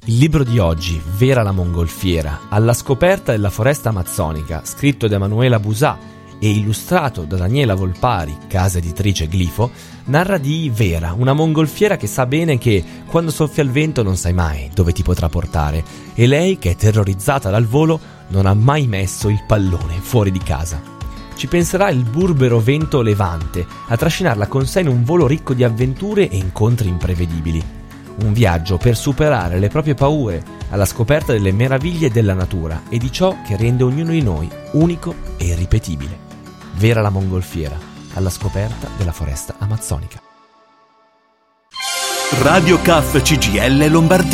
Il libro di oggi, Vera la mongolfiera, alla scoperta della foresta amazzonica, scritto da Emanuela Busà e illustrato da Daniela Volpari, casa editrice Glifo, narra di Vera, una mongolfiera che sa bene che quando soffia il vento non sai mai dove ti potrà portare, e lei, che è terrorizzata dal volo, non ha mai messo il pallone fuori di casa. Ci penserà il burbero vento levante a trascinarla con sé in un volo ricco di avventure e incontri imprevedibili. Un viaggio per superare le proprie paure alla scoperta delle meraviglie della natura e di ciò che rende ognuno di noi unico e irripetibile. Vera la mongolfiera, alla scoperta della foresta amazzonica. Radio CAF CGIL Lombardia.